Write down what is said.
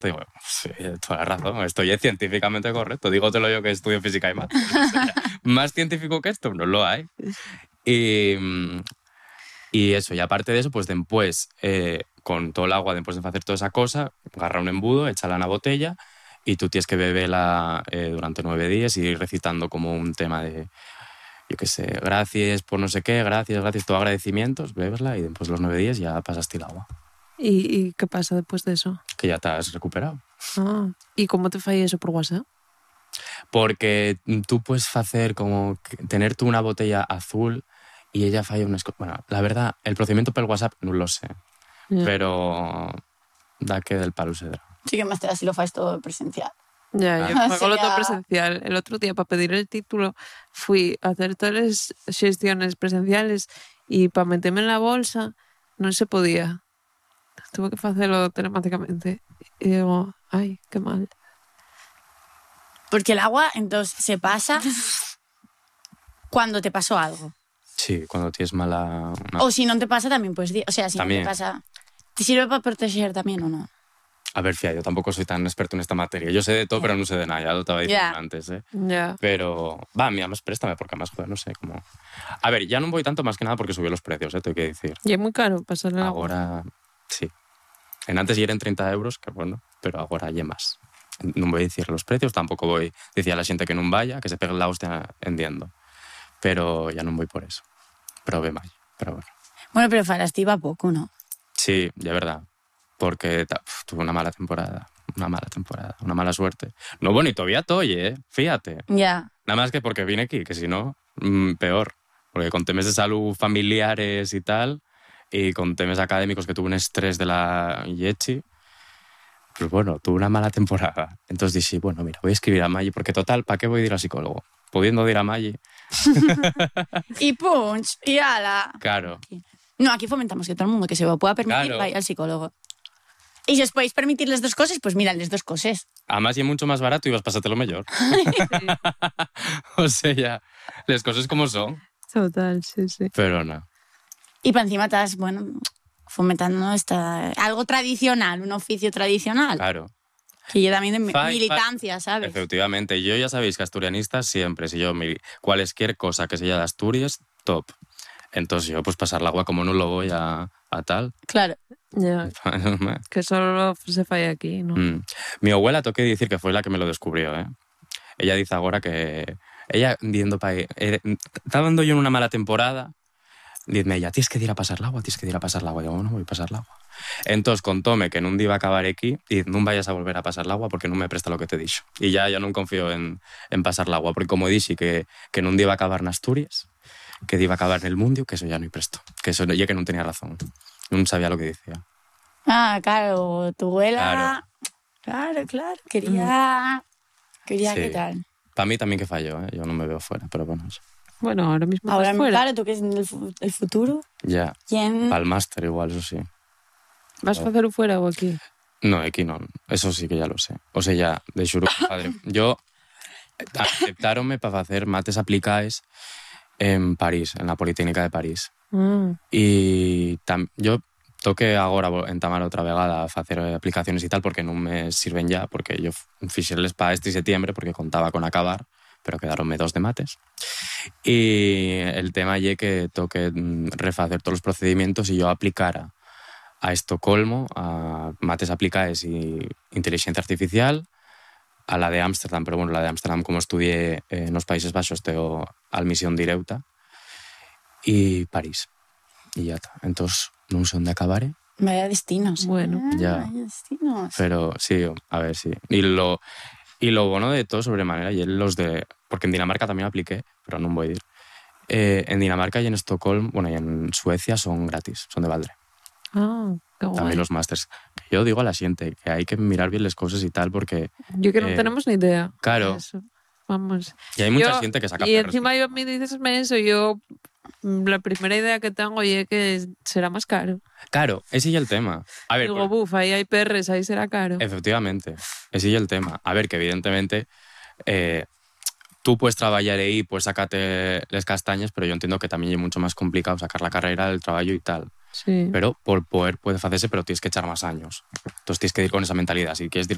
Digo, sí, toda la razón, esto ya es científicamente correcto. Dígotelo yo que estudio física y mates. Más científico que esto no lo hay. Y eso, y aparte de eso, pues después, con todo el agua, después de hacer toda esa cosa, agarra un embudo, échala en la botella y tú tienes que beberla durante 9 días y ir recitando como un tema de, yo qué sé, gracias por no sé qué, gracias, todo agradecimientos, bebesla y después de los 9 días ya pasaste el agua. ¿Y qué pasa después de eso? Que ya te has recuperado. ¿Y cómo te falla eso por WhatsApp? Porque tú puedes hacer como tener tú una botella azul y ella falla una... Bueno, la verdad, el procedimiento per WhatsApp no lo sé, pero da que del palo se da. Sí que más te da si lo fas todo presencial. Ya, yo hago lo todo presencial. El otro día, para pedir el título, fui a hacer todas las gestiones presenciales y para meterme en la bolsa no se podía. Tuve que hacerlo telemáticamente. Y digo, ay, qué mal. Porque el agua, entonces, se pasa cuando te pasó algo. Sí, cuando tienes mala... O si no te pasa, también puedes decir. O sea, si también. no te pasa... ¿Te sirve para proteger también o no? A ver, fía, yo tampoco soy tan experto en esta materia. Yo sé de todo, pero no sé de nada. Ya lo estaba diciendo antes, ¿eh? Pero, mira, más préstame, porque además, joder, no sé cómo... A ver, ya no voy tanto más que nada porque subió los precios, tengo que decir. Y es muy caro pasar el agua. Ahora, sí. En antes ya eran 30 euros, que bueno, pero ahora ya más. No voy a decir los precios, tampoco voy a decir a la gente que no vaya, que se pegue la hostia hendiendo. Pero ya no voy por eso. Pero ve mal, pero bueno. Bueno, pero falaste iba poco, ¿no? Sí, ya verdad. Porque tuve una mala temporada, una mala suerte. No, bueno, y todavía estoy, fíjate. Ya. Nada más que porque vine aquí, que si no, peor. Porque con temas de salud familiares y tal, y con temas académicos que tuve un estrés de la Yechi, pues bueno, tuve una mala temporada. Entonces dije, bueno, mira, voy a escribir a Maggi, porque total, ¿para qué voy a ir al psicólogo? Pudiendo ir a Maggi. Y punch, y ala. Claro. No, aquí fomentamos que todo el mundo que se lo pueda permitir vaya al psicólogo. Y si os podéis permitir las dos cosas, pues mirad las dos cosas. Además, y es mucho más barato y vas a pasártelo mejor. O sea, ya, las cosas como son. Total, sí. Pero no. Y para encima estás, bueno, fomentando algo tradicional, un oficio tradicional. Claro. Que yo también de militancia, ¿sabes? Efectivamente. Yo ya sabéis que asturianistas siempre, si yo cualquier cosa que sea de Asturias, top. Entonces yo, pues pasar el agua como no lo voy a tal. Claro. Ya. Que solo se falla aquí, ¿no? Mi abuela, tengo que decir que fue la que me lo descubrió, ¿eh? Ella dice ahora que... Ella, diciendo estaba dando yo en una mala temporada, dime ella, tienes que ir a pasar el agua. Y yo, no voy a pasar el agua. Entonces contóme que en un día iba a acabar aquí y no vayas a volver a pasar el agua porque no me presta lo que te he dicho. Y ya no confío en pasar el agua, porque como dije que en un día iba a acabar en Asturias, que iba a acabar en el mundo, que eso ya no hay presto. Que eso ya que no tenía razón. No sabía lo que decía. Claro, tu abuela... Claro. Quería sí. ¿Qué tal? Para mí también que falló, ¿eh? Yo no me veo fuera, pero bueno. Bueno, ahora mismo ahora fuera. Claro, tú que es en el futuro. Ya. ¿Quién? Al máster igual, eso sí. ¿Vas a hacerlo fuera o aquí? No, aquí no. Eso sí que ya lo sé. O sea, ya, de xuro, padre. Yo aceptaronme para hacer mates aplicaes en París, en la Politécnica de París. Y yo toque agora entamar outra vegada a facer aplicaciones e tal, porque non me sirven ya, porque yo fixerles para este septiembre porque contaba con acabar, pero quedaronme 2 de mates. Y el tema lle que toque refacer todos los procedimientos y yo aplicara a Estocolmo, a mates aplicaes y inteligencia artificial, a la de Ámsterdam, pero bueno, la de Ámsterdam, como estudié nos Países Baixos, teo admisión directa, y París. Y ya está. Entonces, non sé onde acabare. Vaya destinos. Bueno. Ya. Vaya destinos. Pero sí, a ver, sí. Y lo bueno de todo sobremanera, y los de... Porque en Dinamarca también apliqué, pero no voy a ir. En Dinamarca y en Estocolmo, bueno, y en Suecia son gratis, son de Valdre. Ah, qué guay. También los másters. Yo digo a la gente que hay que mirar bien las cosas y tal, porque... Yo que no tenemos ni idea. Claro. Eso. Vamos. Y hay mucha gente que saca Y perros. encima yo me dices eso, yo... La primera idea que tengo es que será más caro. Claro, ese es el tema. A ver, digo, buf, ahí hay perres, ahí será caro. Efectivamente, ese es el tema. A ver, que evidentemente tú puedes trabajar ahí, puedes sacarte las castañas, pero yo entiendo que también es mucho más complicado sacar la carrera del trabajo y tal. Sí. Pero por poder puede hacerse, pero tienes que echar más años. Entonces tienes que ir con esa mentalidad. Si quieres ir